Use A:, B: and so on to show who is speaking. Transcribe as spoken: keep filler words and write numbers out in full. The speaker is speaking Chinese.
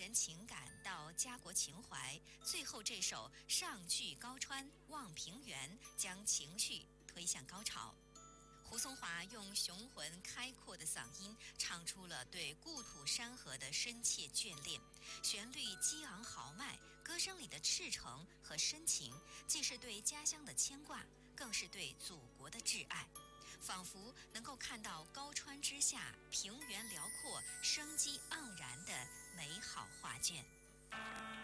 A: 人情感到家国情怀，最后这首《上踞高川望平原》将情绪推向高潮。胡松华用雄浑开阔的嗓音唱出了对故土山河的深切眷恋，旋律激昂豪迈，歌声里的赤诚和深情，既是对家乡的牵挂，更是对祖国的挚爱，仿佛能够看到高川之下平原辽阔、生机盎然的美好画卷。